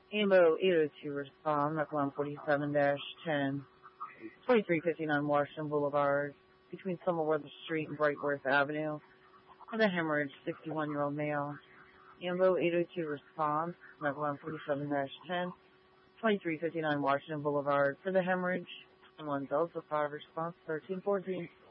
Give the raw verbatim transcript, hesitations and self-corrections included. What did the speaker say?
Ambo eight oh two respond, Knuckle one forty-seven ten, twenty-three fifty-nine Washington Boulevard, between Summerworth Street and Brightworth Avenue, for the hemorrhage, sixty-one-year-old male. Ambo eight oh two respond, Knuckle one forty-seven ten, twenty-three fifty-nine Washington Boulevard, for the hemorrhage, and one Delta five response, thirteen fourteen.